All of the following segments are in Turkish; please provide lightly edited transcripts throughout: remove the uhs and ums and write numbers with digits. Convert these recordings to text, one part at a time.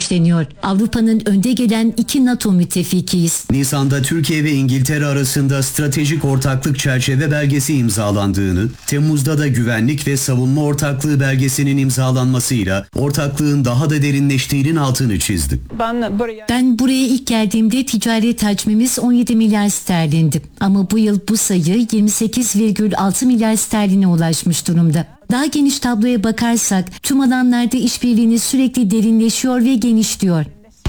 işleniyor. Avrupa'nın önde gelen 2 NATO müttefikiyiz. Nisan'da Türkiye ve İngiltere arasında stratejik ortaklık çerçeve belgesi imzalandığını, Temmuz'da da güvenlik ve savunma ortaklığı belgesinin imzalanmasıyla ortaklığın daha da derinleştiğinin altını çizdi. Ben buraya ilk geldiğimde ticaret hacmimiz 17 milyar sterlindi. Ama bu yıl bu sayı 28,6 milyar sterline ulaşmış durumda. Daha geniş tabloya bakarsak tüm alanlarda işbirliğini sürekli derinleşiyor ve genişliyor.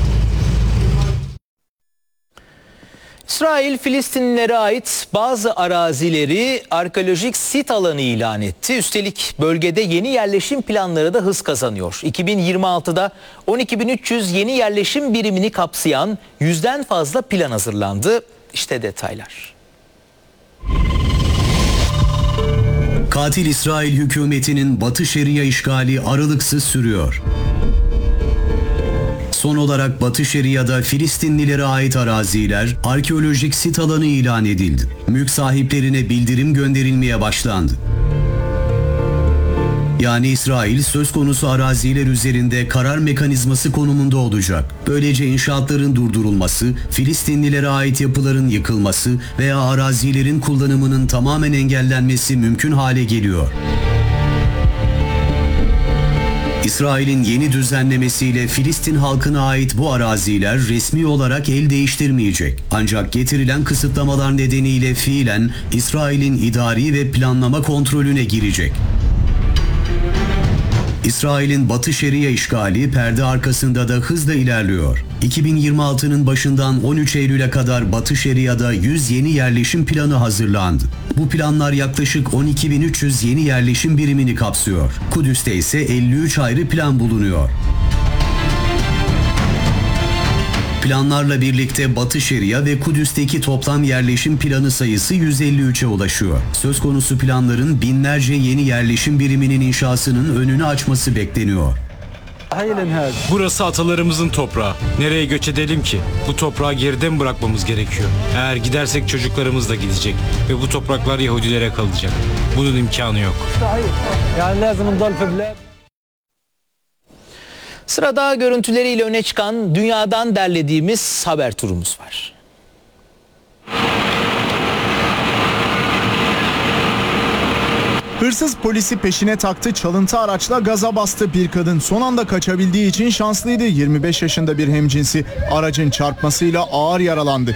İsrail, Filistinlilere ait bazı arazileri arkeolojik sit alanı ilan etti. Üstelik bölgede yeni yerleşim planları da hız kazanıyor. 2026'da 12.300 yeni yerleşim birimini kapsayan 100'den fazla plan hazırlandı. İşte detaylar. Katil İsrail hükümetinin Batı Şeria işgali aralıksız sürüyor. Son olarak Batı Şeria'da Filistinlilere ait araziler arkeolojik sit alanı ilan edildi. Mülk sahiplerine bildirim gönderilmeye başlandı. Yani İsrail söz konusu araziler üzerinde karar mekanizması konumunda olacak. Böylece inşaatların durdurulması, Filistinlilere ait yapıların yıkılması veya arazilerin kullanımının tamamen engellenmesi mümkün hale geliyor. İsrail'in yeni düzenlemesiyle Filistin halkına ait bu araziler resmi olarak el değiştirmeyecek. Ancak getirilen kısıtlamalar nedeniyle fiilen İsrail'in idari ve planlama kontrolüne girecek. İsrail'in Batı Şeria işgali perde arkasında da hızla ilerliyor. 2026'nın başından 13 Eylül'e kadar Batı Şeria'da 100 yeni yerleşim planı hazırlandı. Bu planlar yaklaşık 12.300 yeni yerleşim birimini kapsıyor. Kudüs'te ise 53 ayrı plan bulunuyor. Planlarla birlikte Batı Şeria ve Kudüs'teki toplam yerleşim planı sayısı 153'e ulaşıyor. Söz konusu planların binlerce yeni yerleşim biriminin inşasının önünü açması bekleniyor. Burası atalarımızın toprağı. Nereye göç edelim ki? Bu toprağı geride mi bırakmamız gerekiyor? Eğer gidersek çocuklarımız da gidecek ve bu topraklar Yahudilere kalacak. Bunun imkanı yok. Sırada görüntüleriyle öne çıkan dünyadan derlediğimiz haber turumuz var. Hırsız polisi peşine taktı, çalıntı araçla gaza bastı. Bir kadın son anda kaçabildiği için şanslıydı. 25 yaşında bir hemcinsi aracın çarpmasıyla ağır yaralandı.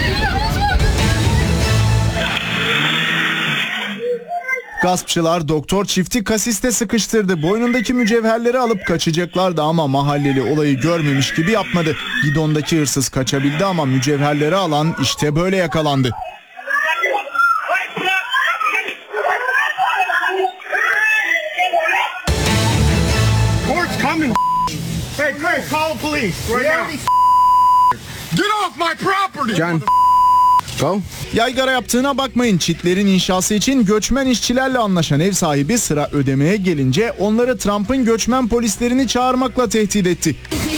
Gaspçılar doktor çifti kasiste sıkıştırdı. Boynundaki mücevherleri alıp kaçacaklardı ama mahalleli olayı görmemiş gibi yapmadı. Gidondaki hırsız kaçabildi ama mücevherleri alan işte böyle yakalandı. Yaygara yaptığına bakmayın. Çitlerin inşası için göçmen işçilerle anlaşan ev sahibi sıra ödemeye gelince onları Trump'ın göçmen polislerini çağırmakla tehdit etti.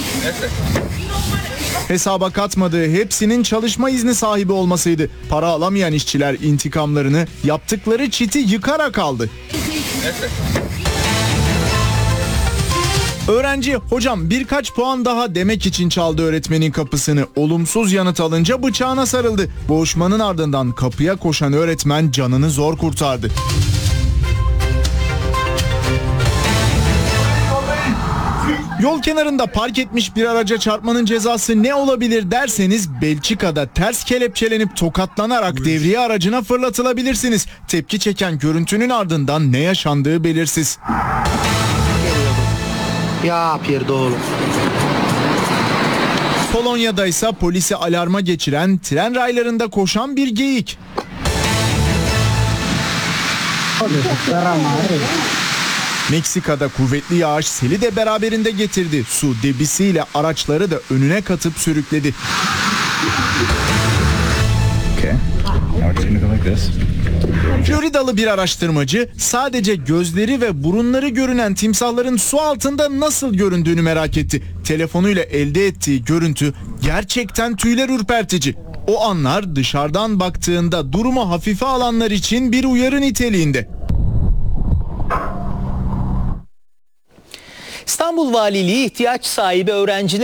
Hesaba katmadığı hepsinin çalışma izni sahibi olmasıydı. Para alamayan işçiler intikamlarını yaptıkları çiti yıkarak aldı. Öğrenci hocam birkaç puan daha demek için çaldı öğretmenin kapısını. Olumsuz yanıt alınca bıçağına sarıldı. Boğuşmanın ardından kapıya koşan öğretmen canını zor kurtardı. Yol kenarında park etmiş bir araca çarpmanın cezası ne olabilir derseniz Belçika'da ters kelepçelenip tokatlanarak devriye aracına fırlatılabilirsiniz. Tepki çeken görüntünün ardından ne yaşandığı belirsiz. Ya pierdolo. Polonya'da ise polisi alarma geçiren tren raylarında koşan bir geyik. Meksika'da kuvvetli yağış seli de beraberinde getirdi. Su debisiyle araçları da önüne katıp sürükledi. Floridalı bir araştırmacı sadece gözleri ve burunları görünen timsahların su altında nasıl göründüğünü merak etti. Telefonuyla elde ettiği görüntü gerçekten tüyler ürpertici. O anlar dışarıdan baktığında durumu hafife alanlar için bir uyarı niteliğinde. İstanbul Valiliği ihtiyaç sahibi öğrenciler